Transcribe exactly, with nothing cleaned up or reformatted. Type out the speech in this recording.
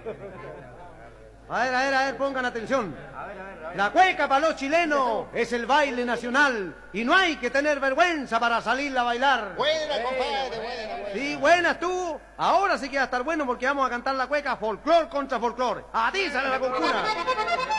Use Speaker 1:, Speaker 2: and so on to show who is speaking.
Speaker 1: A ver, a ver, a ver, pongan atención. La cueca para los chilenos es el baile nacional y no hay que tener vergüenza para salir a bailar.
Speaker 2: Buena, compadre, buena, buena.
Speaker 1: Sí, buenas tú. Ahora sí que va a estar bueno porque vamos a cantar la cueca folclor contra folclor. A ti sale la concura.